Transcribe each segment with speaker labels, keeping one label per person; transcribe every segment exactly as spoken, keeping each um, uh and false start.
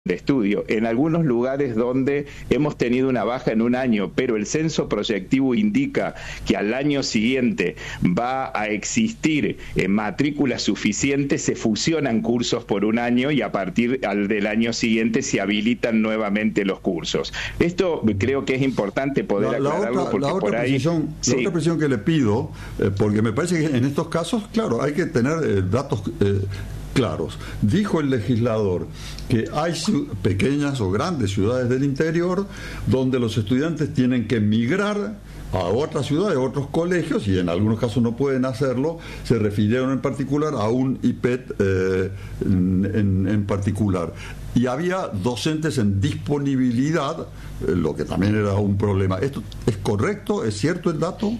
Speaker 1: de estudio. En algunos lugares donde hemos tenido una baja en un año, pero el censo proyectivo indica que al año siguiente va a existir eh, matrículas suficientes, se fusionan cursos por un año y a partir al del año siguiente se habilitan nuevamente los cursos. Esto creo que es importante poder
Speaker 2: la, la
Speaker 1: aclararlo
Speaker 2: otra,
Speaker 1: porque
Speaker 2: la otra
Speaker 1: por ahí...
Speaker 2: Precisión,
Speaker 1: sí.
Speaker 2: La otra precisión que le pido, eh, porque me parece que en estos casos, claro, hay que tener eh, datos... Eh, claros. Dijo el legislador que hay pequeñas o grandes ciudades del interior donde los estudiantes tienen que migrar a otras ciudades, a otros colegios, y en algunos casos no pueden hacerlo. Se refirieron en particular a un I P E T eh, en, en, en particular. Y había docentes en disponibilidad, eh, lo que también era un problema. ¿Esto es correcto? ¿Es cierto el dato?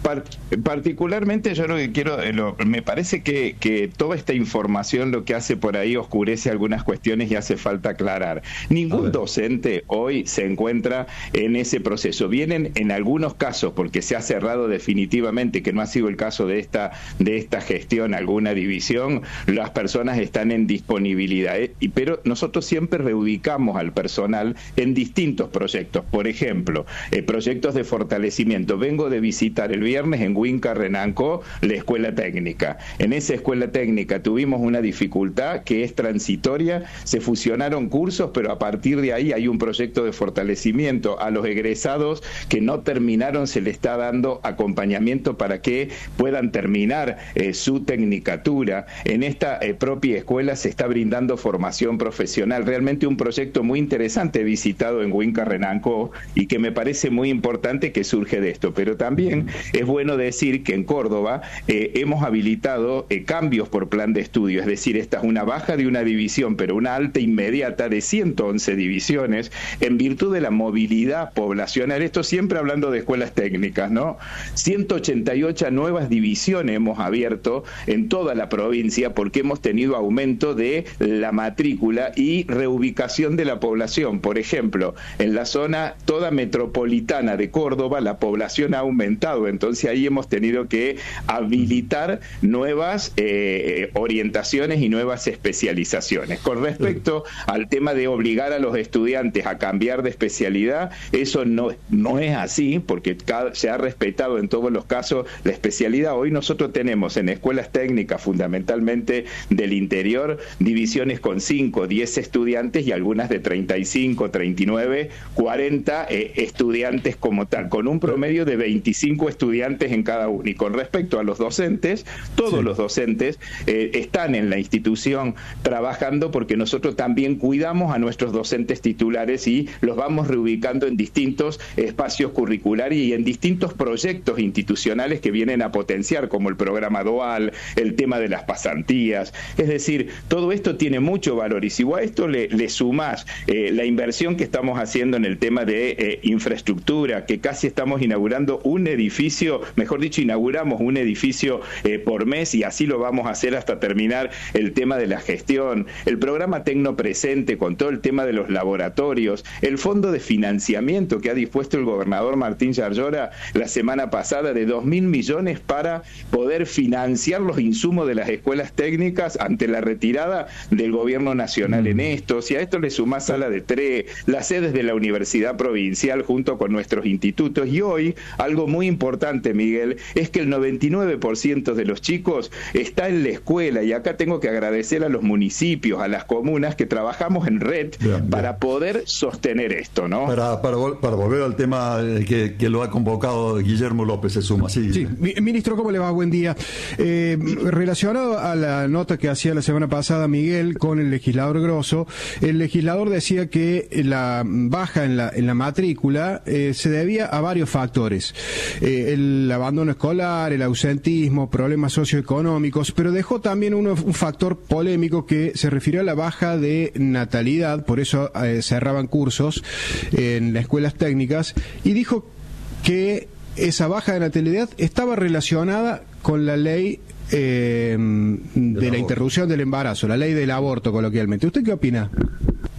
Speaker 1: Particularmente yo lo que quiero, lo, me parece que, que toda esta información lo que hace por ahí oscurece algunas cuestiones y hace falta aclarar. Ningún docente hoy se encuentra en ese proceso. Vienen en algunos casos, porque se ha cerrado definitivamente, que no ha sido el caso de esta, de esta gestión, alguna división, las personas están en disponibilidad, ¿eh? y, pero nosotros siempre reubicamos al personal en distintos proyectos. Por ejemplo, eh, proyectos de fortalecimiento. Vengo de visitar el viernes en Huinca Renanco la escuela técnica. En esa escuela técnica tuvimos una dificultad que es transitoria, se fusionaron cursos, pero a partir de ahí hay un proyecto de fortalecimiento. A los egresados que no terminaron se le está dando acompañamiento para que puedan terminar eh, su tecnicatura. En esta eh, propia escuela se está brindando formación profesional. Realmente un proyecto muy interesante visitado en Huinca Renanco y que me parece muy importante que surge de esto, pero también es bueno decir que en Córdoba eh, hemos habilitado eh, cambios por plan de estudio, es decir, esta es una baja de una división, pero una alta inmediata de ciento once divisiones, en virtud de la movilidad poblacional, esto siempre hablando de escuelas técnicas, ¿no? ciento ochenta y ocho nuevas divisiones hemos abierto en toda la provincia porque hemos tenido aumento de la matrícula y reubicación de la población. Por ejemplo, en la zona toda metropolitana de Córdoba, la población ha aumentado, entonces ahí hemos tenido que habilitar nuevas eh, orientaciones y nuevas especializaciones. Con respecto al tema de obligar a los estudiantes a cambiar de especialidad, eso no, no es así, porque cada, se ha respetado en todos los casos la especialidad. Hoy nosotros tenemos en escuelas técnicas, fundamentalmente del interior, divisiones con cinco, diez estudiantes y algunas de treinta y cinco, treinta y nueve, cuarenta eh, estudiantes como tal, con un promedio de veinticinco estudiantes en cada uno. Y con respecto a los docentes, todos sí. los docentes eh, están en la institución trabajando porque nosotros también cuidamos a nuestros docentes titulares y los vamos reubicando en distintos espacios curriculares y en distintos proyectos institucionales que vienen a potenciar, como el programa dual, el tema de las pasantías. Es decir, todo esto tiene mucho valor y si vos a esto le, le sumás eh, la inversión que estamos haciendo en el tema de eh, infraestructura, que casi estamos inaugurando un edificio, mejor dicho, inauguramos un edificio eh, por mes y así lo vamos a hacer hasta terminar el tema de la gestión, el programa Tecnopresente con todo el tema de los laboratorios, el fondo de financiamiento que ha dispuesto el gobernador Martín Yarlora la semana pasada de dos mil millones para poder financiar los insumos de las escuelas técnicas ante la retirada del gobierno nacional en esto. Si a esto le sumás sala de T R E, las sedes de la Universidad Provincial junto con nuestros institutos, y hoy algo muy importante, Miguel, es que el noventa y nueve por ciento de los chicos está en la escuela, y acá tengo que agradecer a los municipios, a las comunas que trabajamos en red bien, para bien. poder sostener esto, ¿no?
Speaker 2: Para, para, para volver al tema que, que lo ha convocado Guillermo López se suma. Sí,
Speaker 3: sí. Ministro, ¿cómo le va? Buen día. Eh, relacionado a la nota que hacía la semana pasada Miguel con el legislador Grosso, el legislador decía que la baja en la, en la matrícula eh, se debía a varios factores. Eh, el abandono escolar, el ausentismo, problemas socioeconómicos, pero dejó también uno, un factor polémico que se refirió a la baja de natalidad, por eso eh, cerraban cursos en las escuelas técnicas, y dijo que esa baja de natalidad estaba relacionada con la ley eh, de la interrupción del embarazo, la ley del aborto coloquialmente. ¿Usted qué opina?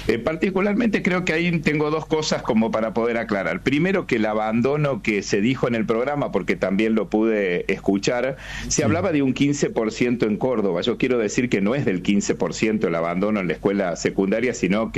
Speaker 1: Eh, particularmente creo que ahí tengo dos cosas como para poder aclarar. Primero, que el abandono que se dijo en el programa, porque también lo pude escuchar, se sí. hablaba de un quince por ciento en Córdoba. Yo quiero decir que no es del quince por ciento el abandono en la escuela secundaria, sino que